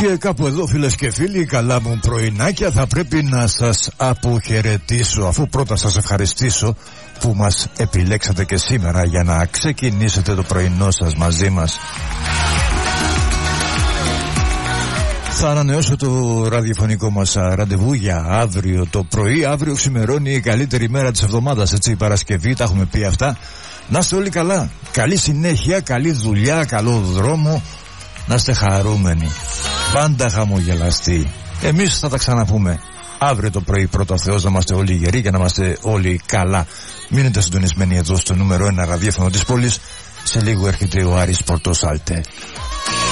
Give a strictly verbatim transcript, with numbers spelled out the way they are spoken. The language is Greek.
Και κάπου εδώ, φίλες και φίλοι, καλά μου πρωινάκια, θα πρέπει να σας αποχαιρετήσω, αφού πρώτα σας ευχαριστήσω που μας επιλέξατε και σήμερα για να ξεκινήσετε το πρωινό σας μαζί μας. Θα ανανεώσω το ραδιοφωνικό μας ραντεβού για αύριο το πρωί. Αύριο ξημερώνει η καλύτερη μέρα της εβδομάδας, έτσι, η Παρασκευή, τα έχουμε πει αυτά. Να είστε όλοι καλά, καλή συνέχεια, καλή δουλειά, καλό δρόμο, να είστε χαρούμενοι, πάντα χαμογελαστοί. Εμείς θα τα ξαναπούμε αύριο το πρωί, πρώτο Θεός, να είμαστε όλοι γεροί και να είμαστε όλοι καλά. Μείνετε συντονισμένοι εδώ στο νούμερο ένα ραδιόφωνο της πόλης. Σε λίγο έρχεται ο Άρης Πορτοσάλτε.